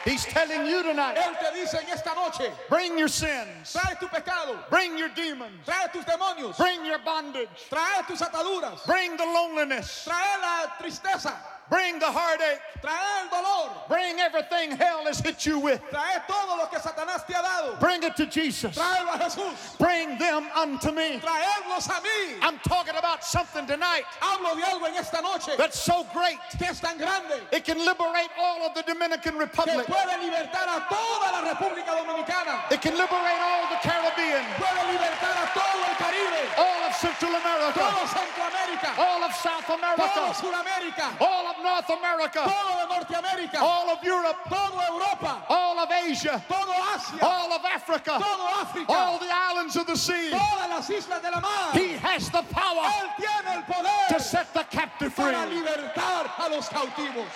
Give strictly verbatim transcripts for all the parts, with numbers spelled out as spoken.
He's telling you tonight, Él te dice en esta noche, bring your sins, trae tu pecado, bring your demons, trae tus demonios, bring your bondage, trae tus ataduras, bring the loneliness, trae la tristeza, bring the heartache, trae el dolor, bring everything hell has hit you with. trae todo lo que Satanás te ha dado, Bring it to Jesus. tráelo a Jesús, Bring them unto me. traedlos a mí. I'm talking about something tonight Hablo de algo en esta noche that's so great que es tan grande it can liberate all of the Dominican que Republic. puede libertar a toda la República Dominicana, It can liberate all the Caribbean, puede libertar a todo el Caribe, all of Central America, todo Centroamérica, all of South todo America, Suramérica, all of North America, todo de Norteamérica, all of Europe, todo Europa, all of Asia, todo Asia, all of Africa, todo África, all the islands of the sea. todas las islas de la mar. He has the power Él tiene el poder to set the captive free. para libertar a los cautivos.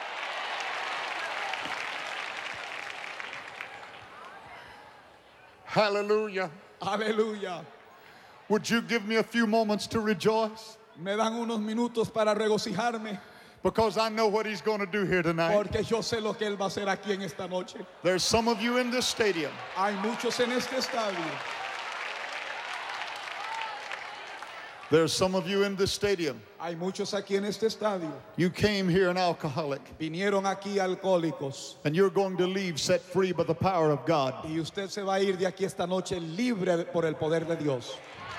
Hallelujah. Aleluya. Would you give me a few moments to rejoice? Me dan unos minutos para regocijarme Because I know what he's going to do here tonight. porque yo sé lo que él va a hacer aquí en esta noche. There's some of you in this stadium. Hay muchos en este estadio. There's some of you in this stadium. Hay muchos aquí en este estadio. You came here an alcoholic, Vinieron aquí alcohólicos and you're going to leave set free by the power of God. y usted se va a ir de aquí esta noche libre por el poder de Dios.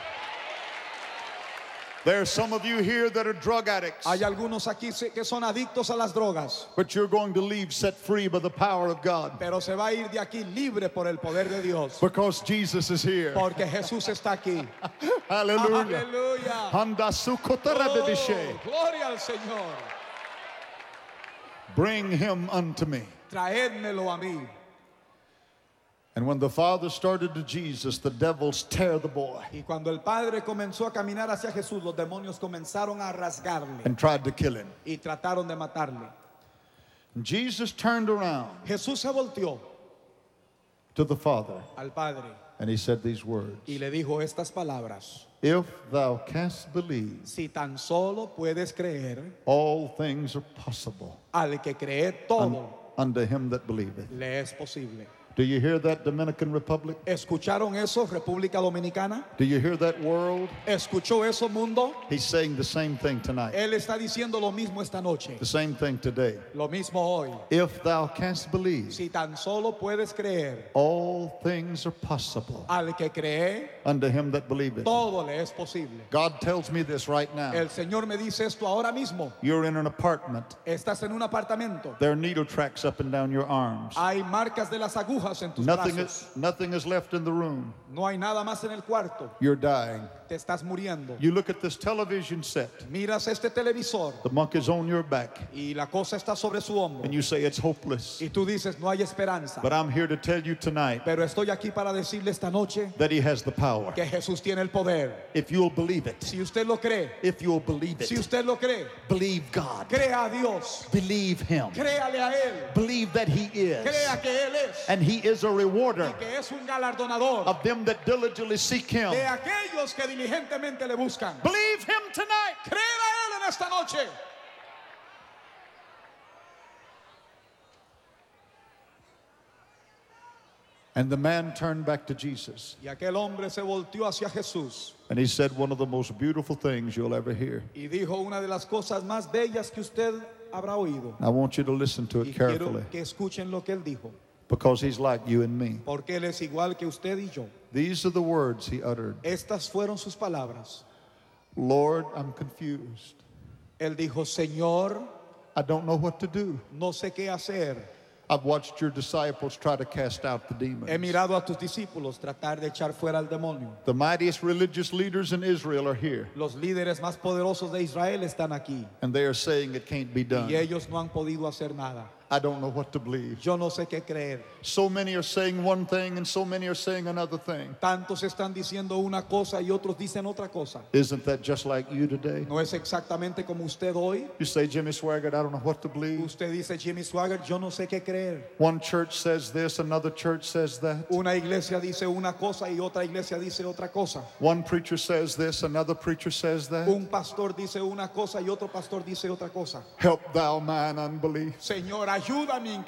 There's some of you here that are drug addicts, Hay algunos aquí se- que son adictos a las drogas, but you're going to leave set free by the power of God. pero se va a ir de aquí libre por el poder de Dios. Because Jesus is here. Porque Jesús está aquí. Hallelujah. Aleluya. Handa Oh, sukotarabibishe. gloria al Señor. Bring him unto me. Traédmelo a mí. And when the Father started to Jesus, the devils tear the boy Y cuando el Padre comenzó a caminar hacia Jesús, los demonios comenzaron a rasgarle and tried to kill him. y trataron de matarle. And Jesus turned around Jesús se volteó to the Father al Padre and he said these words. y le dijo estas palabras: If thou canst believe, si tan solo puedes creer, all things are possible al que cree un- todo unto him that believeth. le es posible. Do you hear that, Dominican Republic? ¿Escucharon eso, República Dominicana? Do you hear that, world? ¿Escuchó eso, mundo? He's saying the same thing tonight, Él está diciendo lo mismo esta noche, the same thing today. lo mismo hoy. If thou canst believe, Si tan solo puedes creer, all things are possible al que cree, unto him that believeth. todo le es posible. God tells me this right now. El Señor me dice esto ahora mismo. You're in an apartment. Estás en un apartamento. There are needle tracks up and down your arms. Hay marcas de las agujas en tus Nothing brazos. is, nothing is left in the room. No hay nada más en el cuarto. You're dying. Te estás muriendo. You look at this television set. Miras este televisor The monkey's on your back. y la cosa está sobre su hombro. And you say it's hopeless. Y tú dices, no hay esperanza. But I'm here to tell you tonight Pero estoy aquí para decirle esta noche that he has the power. que Jesús tiene el poder. If you'll believe it. Si usted lo cree, If you'll believe si it. usted lo cree, Believe God. crea a Dios. Believe him. Créale a Él. Believe that he is. Crea que Él es. And he is a rewarder Y que es un galardonador of them that diligently seek him. de aquellos que diligentemente le buscan. Believe him tonight. Créele a Él en esta noche. And the man turned back to Jesus. Y aquel hombre se volteó hacia Jesús And he said one of the most beautiful things you'll ever hear. y dijo una de las cosas más bellas que usted habrá oído. I want you to listen to Y it quiero carefully que escuchen lo que él dijo, because he's like you and me. porque él es igual que usted y yo. These are the words he uttered. Estas fueron sus palabras. Lord, I'm confused. Él dijo, Señor, I don't know what to do. no sé qué hacer. I've watched your disciples try to cast out the He demons. mirado a tus discípulos tratar de echar fuera al demonio. The mightiest religious leaders in Israel are here, Los líderes más poderosos de Israel están aquí and they are saying it can't be y done. ellos no han podido hacer nada. I don't know what to believe. Yo no sé qué creer. So many are saying one thing and so many are saying another thing. Tantos están diciendo una cosa y otros dicen otra cosa. Isn't that just like you today? No es exactamente como usted hoy. You say, Jimmy Swaggart, I don't know what to believe. Usted dice, Jimmy Swaggart, yo no sé qué creer. One church says this, another church says that. Una iglesia dice una cosa y otra iglesia dice otra cosa. One preacher says this, another preacher says that. Un pastor dice una cosa y otro pastor dice otra cosa. Help thou mine unbelief. Señor, ayuda mi